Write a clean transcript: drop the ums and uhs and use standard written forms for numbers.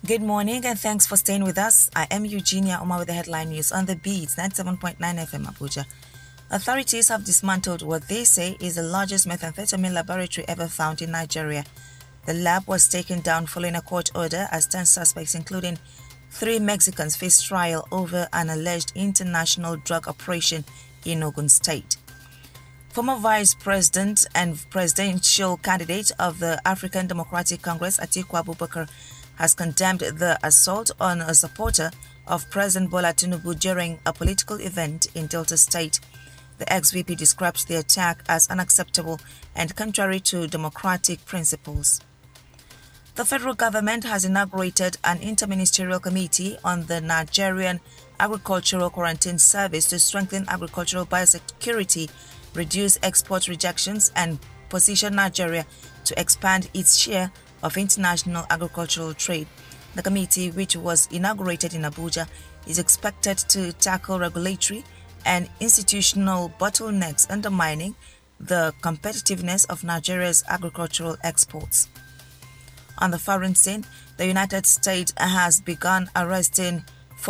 Good morning and thanks for staying with us. I am Eugenia Oma with the headline news on the Beats 97.9 FM Abuja. Authorities have dismantled what they say is the largest methamphetamine laboratory ever found in Nigeria. The lab was taken down following a court order as 10 suspects, including 3 Mexicans, face trial over an alleged international drug operation in Ogun State. Former Vice President and presidential candidate of the African Democratic Congress, Atiku Abubakar, has condemned the assault on a supporter of President Bola Tinubu during a political event in Delta State. The ex-VP described the attack as unacceptable and contrary to democratic principles. The federal government has inaugurated an interministerial committee on the Nigerian Agricultural Quarantine Service to strengthen agricultural biosecurity, reduce export rejections, and position Nigeria to expand its share of international agricultural trade. The committee, which was inaugurated in Abuja, is expected to tackle regulatory and institutional bottlenecks undermining the competitiveness of Nigeria's agricultural exports. On the foreign scene, the United States has begun arresting